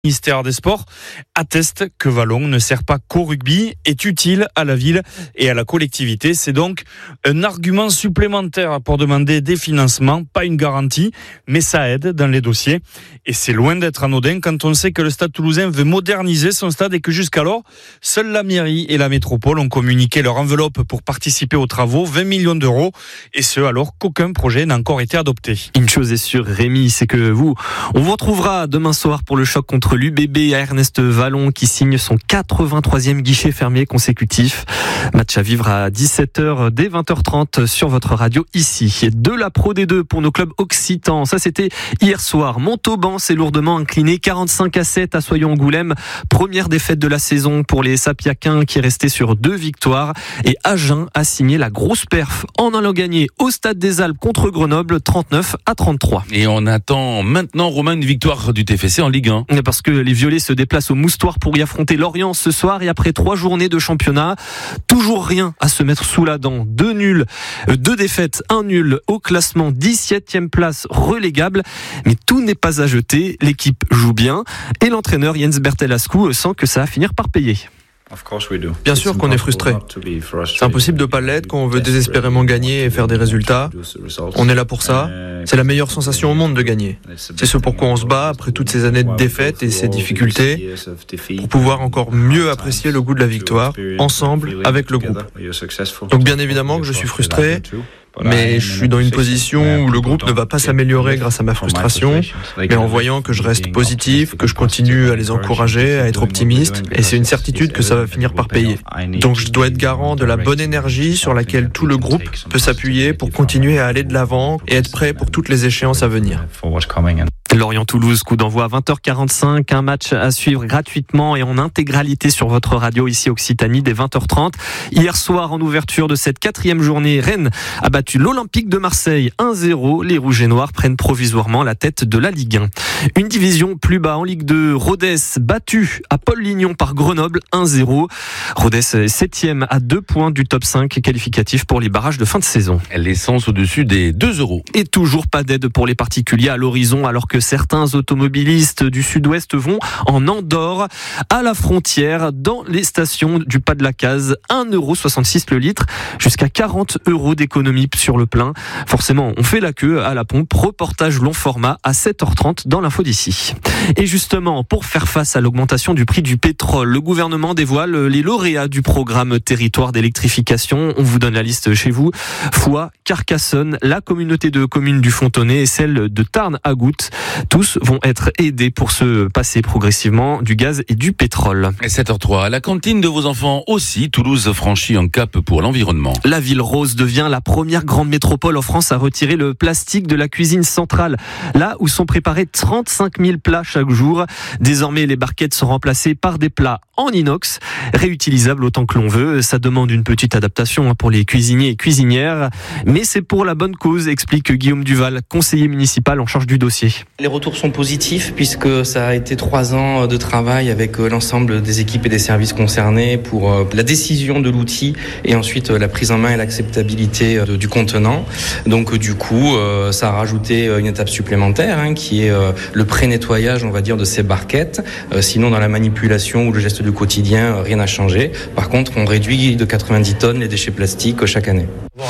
Le ministère des Sports atteste que Vallon ne sert pas qu'au rugby, est utile à la ville et à la collectivité. C'est donc un argument supplémentaire pour demander des financements, pas une garantie, mais ça aide dans les dossiers. Et c'est loin d'être anodin quand on sait que le Stade Toulousain veut moderniser son stade et que jusqu'alors, seule la mairie et la métropole ont communiqué leur enveloppe pour participer aux travaux, 20 millions d'euros, et ce alors qu'aucun projet n'a encore été adopté. Une chose est sûre, Rémi, c'est que on vous retrouvera demain soir pour le choc contre l'UBB à Ernest Vallon qui signe son 83e guichet fermé consécutif. Match à vivre à 17h dès 20h30 sur votre radio ici. De la Pro D2 pour nos clubs occitans. Ça, c'était hier soir. Montauban s'est lourdement incliné 45-7 à Soyons-Angoulême. Première défaite de la saison pour les Sapiaquins qui est resté sur 2 victoires. Et Agen a signé la grosse perf en allant gagner au Stade des Alpes contre Grenoble 39-33. Et on attend maintenant, Romain, une victoire du TFC en Ligue 1. Parce que les Violets se déplacent au Moustoir pour y affronter Lorient ce soir et après 3 journées de championnat, toujours rien à se mettre sous la dent. 2 nuls, 2 défaites, 1 nul au classement, 17e place relégable. Mais tout n'est pas à jeter, l'équipe joue bien et l'entraîneur Jens Bertelascu sent que ça va finir par payer. Bien sûr qu'on est frustré. C'est impossible de ne pas l'être quand on veut désespérément gagner et faire des résultats. On est là pour ça. C'est la meilleure sensation au monde de gagner. C'est ce pourquoi on se bat après toutes ces années de défaites et ces difficultés, pour pouvoir encore mieux apprécier le goût de la victoire, ensemble, avec le groupe. Donc bien évidemment que je suis frustré, mais je suis dans une position où le groupe ne va pas s'améliorer grâce à ma frustration, mais en voyant que je reste positif, que je continue à les encourager, à être optimiste, et c'est une certitude que ça va finir par payer. Donc je dois être garant de la bonne énergie sur laquelle tout le groupe peut s'appuyer pour continuer à aller de l'avant et être prêt pour toutes les échéances à venir. Lorient-Toulouse, coup d'envoi à 20h45, un match à suivre gratuitement et en intégralité sur votre radio ici Occitanie dès 20h30. Hier soir, en ouverture de cette 4e journée, Rennes a battu l'Olympique de Marseille 1-0. Les Rouges et Noirs prennent provisoirement la tête de la Ligue 1. Une division plus bas en Ligue 2, Rodez battu à Paul-Lignon par Grenoble 1-0. Rodez est 7e à 2 points du top 5 qualificatif pour les barrages de fin de saison. L'essence au-dessus des 2 euros. Et toujours pas d'aide pour les particuliers à l'horizon alors que certains automobilistes du sud-ouest vont en Andorre, à la frontière, dans les stations du pas de la case. 1,66€ le litre, jusqu'à 40 € d'économie sur le plein. Forcément, on fait la queue à la pompe. Reportage long format à 7h30 dans l'info d'ici. Et justement, pour faire face à l'augmentation du prix du pétrole, le gouvernement dévoile les lauréats du programme territoire d'électrification. On vous donne la liste chez vous. Foix, Carcassonne, la communauté de communes du Fontenay et celle de Tarn-à-Goutte. Tous vont être aidés pour se passer progressivement du gaz et du pétrole. Et 7h03, la cantine de vos enfants aussi. Toulouse franchit un cap pour l'environnement. La ville rose devient la première grande métropole en France à retirer le plastique de la cuisine centrale. Là où sont préparés 35 000 plats chaque jour. Désormais, les barquettes sont remplacées par des plats en inox, réutilisables autant que l'on veut. Ça demande une petite adaptation pour les cuisiniers et cuisinières. Mais c'est pour la bonne cause, explique Guillaume Duval, conseiller municipal en charge du dossier. Les retours sont positifs puisque ça a été 3 ans de travail avec l'ensemble des équipes et des services concernés pour la décision de l'outil et ensuite la prise en main et l'acceptabilité du contenant. Donc du coup, ça a rajouté une étape supplémentaire qui est le pré-nettoyage, on va dire, de ces barquettes. Sinon, dans la manipulation ou le geste du quotidien, rien n'a changé. Par contre, on réduit de 90 tonnes les déchets plastiques chaque année.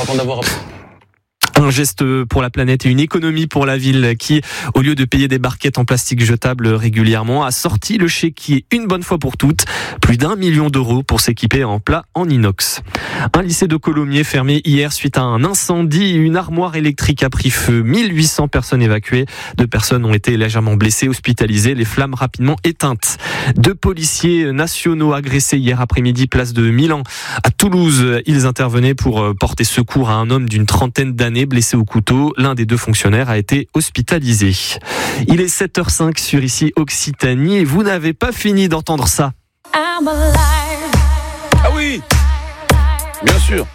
Un geste pour la planète et une économie pour la ville qui, au lieu de payer des barquettes en plastique jetables régulièrement, a sorti le chéquier une bonne fois pour toutes. Plus d'1 million d'euros pour s'équiper en plats en inox. Un lycée de Colomiers fermé hier suite à un incendie. Une armoire électrique a pris feu. 1800 personnes évacuées. 2 personnes ont été légèrement blessées, hospitalisées. Les flammes rapidement éteintes. 2 policiers nationaux agressés hier après-midi, place de Milan. À Toulouse, ils intervenaient pour porter secours à un homme d'une trentaine d'années blessé au couteau. L'un des 2 fonctionnaires a été hospitalisé. Il est 7h05 sur ici Occitanie et vous n'avez pas fini d'entendre ça. Ah oui, bien sûr.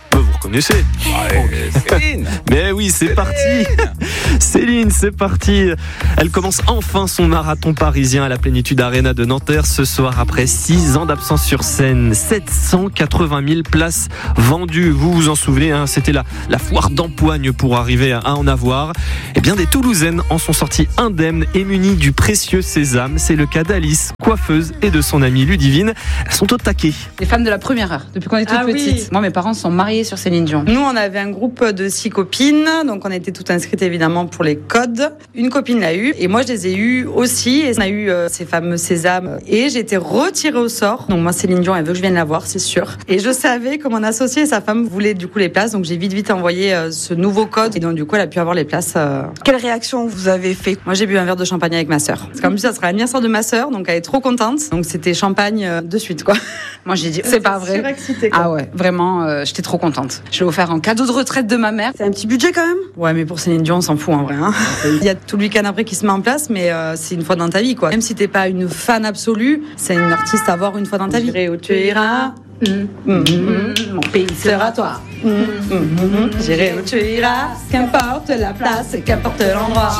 Vous reconnaissez. Céline. Mais oui, c'est parti. Céline, c'est parti. Elle commence enfin son marathon parisien à la Plénitude Arena de Nanterre ce soir après 6 ans d'absence sur scène. 780 000 places vendues. Vous vous en souvenez, hein, c'était la foire d'empoigne pour arriver à en avoir. Eh bien, des Toulousaines en sont sorties indemnes et munies du précieux sésame. C'est le cas d'Alice, coiffeuse, et de son amie Ludivine. Elles sont au taquet. Les femmes de la première heure, depuis qu'on est toutes petites. Oui. Moi, mes parents sont mariés sur Céline Dion. Nous, on avait un groupe de 6 copines, donc on était toutes inscrites évidemment pour les codes. Une copine l'a eu, et moi je les ai eues aussi, et on a eu ces fameux sésames, et j'ai été retirée au sort. Donc moi, Céline Dion, elle veut que je vienne la voir, c'est sûr. Et je savais que mon associé et sa femme voulaient du coup les places, donc j'ai vite envoyé ce nouveau code, et donc du coup, elle a pu avoir les places. Quelle réaction vous avez fait? Moi, j'ai bu un verre de champagne avec ma sœur. Parce qu'en plus, ça sera l'anniversaire de ma sœur, donc elle est trop contente. Donc c'était champagne de suite, quoi. Moi, j'ai dit, c'est pas vrai. Surexcitée, quoi. Ah ouais, vraiment, j'étais trop contente. Je l'ai offert en cadeau de retraite de ma mère. C'est un petit budget quand même? Ouais, mais pour Céline Dion, on s'en fout en vrai. Hein. Il y a tout le week-end après qui se met en place, mais c'est une fois dans ta vie, quoi. Même si t'es pas une fan absolue, c'est une artiste à voir une fois dans ta vie. J'irai où tu iras. Mon pays sera toi. J'irai où tu iras. Qu'importe la place, qu'importe l'endroit.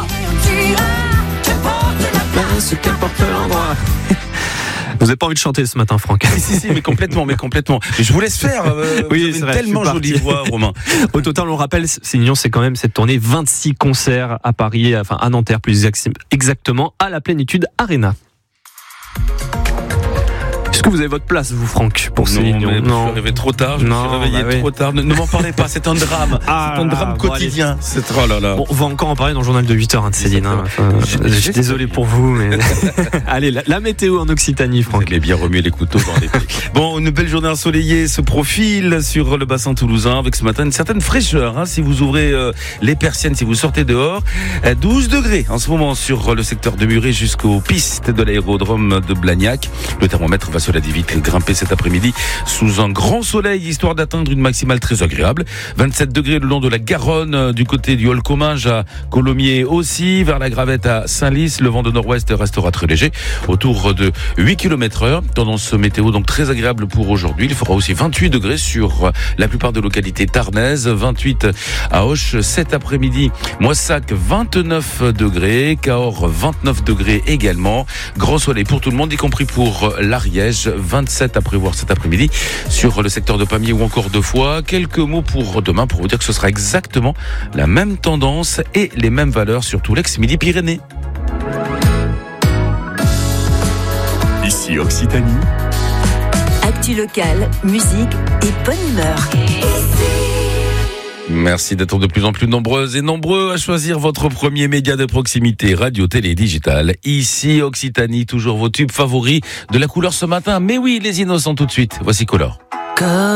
Qu'importe l'endroit. Vous n'avez pas envie de chanter ce matin, Franck? Si, mais complètement. Mais je vous laisse faire. Oui, c'est vrai, tellement jolie voix, Romain. Au total, on rappelle, Céline Dion, c'est quand même cette tournée 26 concerts à Paris, enfin à Nanterre plus exactement, à la Plénitude Arena. Est-ce que vous avez votre place, vous, Franck, pour Céline Dion? Je suis arrivé trop tard, je me suis réveillé trop tard. Ne m'en parlez pas, c'est un drame. C'est un drame quotidien. C'est trop là. Bon, on va encore en parler dans le journal de 8h de Céline. Je suis désolé pour vous, mais allez, la météo en Occitanie, Franck. Vous avez bien remué les couteaux dans les pieds. Bon, une belle journée ensoleillée se profile sur le bassin toulousain avec ce matin une certaine fraîcheur. Si vous ouvrez les persiennes, si vous sortez dehors, 12 degrés en ce moment sur le secteur de Muret jusqu'aux pistes de l'aérodrome de Blagnac. Le thermomètre va cela dit vite grimper cet après-midi sous un grand soleil, histoire d'atteindre une maximale très agréable. 27 degrés le long de la Garonne, du côté du Hall-Comminges à Colomiers aussi, vers la Gravette à Saint-Lys. Le vent de nord-ouest restera très léger, autour de 8 km/h. Tendance météo donc très agréable pour aujourd'hui. Il fera aussi 28 degrés sur la plupart des localités tarnaises, 28 à Auch cet après-midi. Moissac 29 degrés, Cahors 29 degrés également. Grand soleil pour tout le monde, y compris pour l'Ariège. 27 à prévoir cet après-midi sur le secteur de Pamiers ou encore de Foix. Quelques mots pour demain pour vous dire que ce sera exactement la même tendance et les mêmes valeurs sur tout l'ex-Midi-Pyrénées. Ici Occitanie. Actu locale, musique et bonne humeur. Merci d'être de plus en plus nombreuses et nombreux à choisir votre premier média de proximité, radio, télé, digital. Ici Occitanie, toujours vos tubes favoris de la couleur ce matin. Mais oui, les innocents tout de suite. Voici Color.